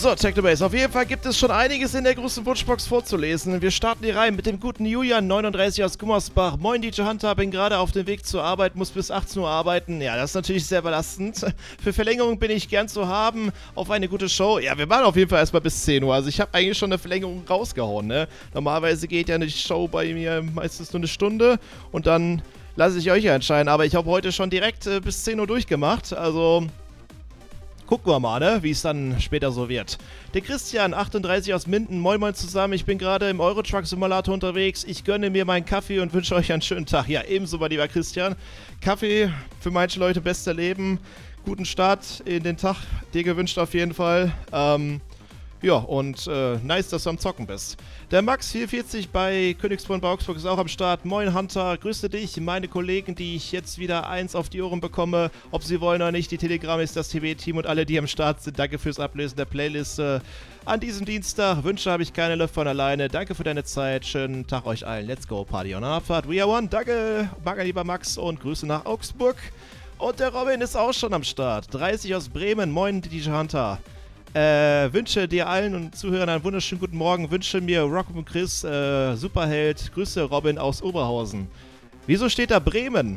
So, Check the Base. Auf jeden Fall gibt es schon einiges in der großen Wunschbox vorzulesen. Wir starten die Reihe mit dem guten Julian, 39 aus Gummersbach. Moin DJ Hunter, bin gerade auf dem Weg zur Arbeit, muss bis 18 Uhr arbeiten. Ja, das ist natürlich sehr belastend. Für Verlängerung bin ich gern zu haben auf eine gute Show. Ja, wir waren auf jeden Fall erstmal bis 10 Uhr. Also ich habe eigentlich schon eine Verlängerung rausgehauen, ne? Normalerweise geht ja eine Show bei mir meistens nur eine Stunde und dann lasse ich euch ja entscheiden. Aber ich habe heute schon direkt bis 10 Uhr durchgemacht. Also gucken wir mal, ne, wie es dann später so wird. Der Christian, 38 aus Minden. Moin moin zusammen, ich bin gerade im Eurotruck Simulator unterwegs. Ich gönne mir meinen Kaffee und wünsche euch einen schönen Tag. Ja, ebenso, mein lieber Christian. Kaffee für manche Leute beste Leben. Guten Start in den Tag, dir gewünscht auf jeden Fall. Ja, und nice, dass du am Zocken bist. Der Max44 bei Königsbrunn bei Augsburg ist auch am Start. Moin Hunter, grüße dich, meine Kollegen, die ich jetzt wieder eins auf die Ohren bekomme, ob sie wollen oder nicht. Die Telegram ist das TB-Team und alle, die am Start sind. Danke fürs Ablesen der Playliste. An diesem Dienstag, Wünsche habe ich keine, läuft von alleine. Danke für deine Zeit, schönen Tag euch allen. Let's go, Party on Abfahrt. We are one, danke, lieber Max und Grüße nach Augsburg. Und der Robin ist auch schon am Start. 30 aus Bremen, moin DJ Hunter. Wünsche dir allen und Zuhörern einen wunderschönen guten Morgen. Wünsche mir Rock und Chris, Superheld. Grüße Robin aus Oberhausen. Wieso steht da Bremen?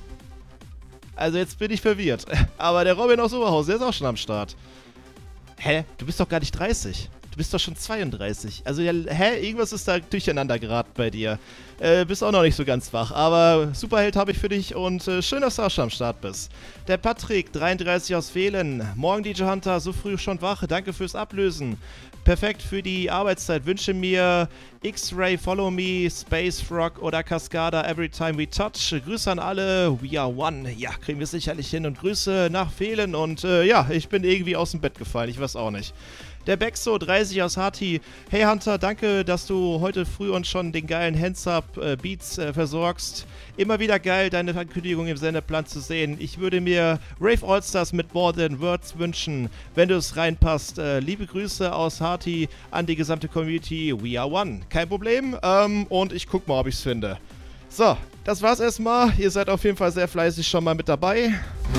Also jetzt bin ich verwirrt. Aber der Robin aus Oberhausen, der ist auch schon am Start. Hä? Du bist doch gar nicht 30. Du bist doch schon 32. Also, ja, irgendwas ist da durcheinander geraten bei dir. Bist auch noch nicht so ganz wach. Aber Superheld habe ich für dich und schön, dass du auch schon am Start bist. Der Patrick, 33 aus Velen. Morgen DJ Hunter, so früh schon wach. Danke fürs Ablösen. Perfekt für die Arbeitszeit. Wünsche mir X-Ray, Follow Me, Space Rock oder Cascada, Every Time We Touch. Grüße an alle. We are one. Ja, kriegen wir sicherlich hin. Und Grüße nach Velen. Und ja, ich bin irgendwie aus dem Bett gefallen. Ich weiß auch nicht. Der Bexo, 30 aus Hati. Hey Hunter, danke, dass du heute früh uns schon den geilen Hands-Up-Beats versorgst. Immer wieder geil, deine Ankündigung im Sendeplan zu sehen. Ich würde mir Rave Allstars mit More Than Words wünschen, wenn du es reinpasst. Liebe Grüße aus Hati an die gesamte Community. We are one. Kein Problem. Und ich guck mal, ob ich es finde. So, das war's erstmal. Ihr seid auf jeden Fall sehr fleißig schon mal mit dabei.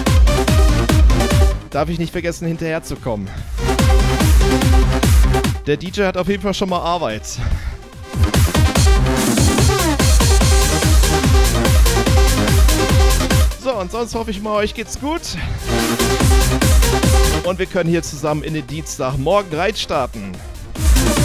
Darf ich nicht vergessen, hinterherzukommen. Der DJ hat auf jeden Fall schon mal Arbeit. So, und sonst hoffe ich mal, euch geht's gut. Und wir können hier zusammen in den Dienstagmorgen reinstarten.